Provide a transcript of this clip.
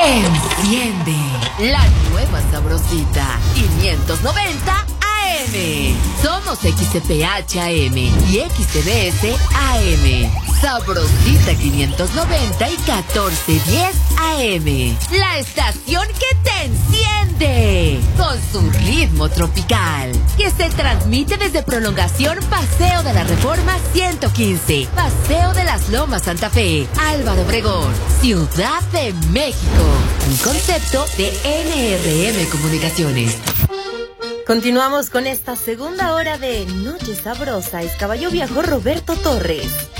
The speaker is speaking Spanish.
Enciende la nueva sabrosita 590 AM. Somos XCPH AM y XCBS AM. Sabrosita 590 y 1410 AM. La estación que te enciende con su ritmo tropical, que se transmite desde Prolongación Paseo de la Reforma 115, Paseo de las Lomas Santa Fe, Álvaro Obregón, Ciudad de México. Un concepto de NRM Comunicaciones. Continuamos con esta segunda hora de Noche Sabrosa. Es Caballo Viejo Roberto Torres.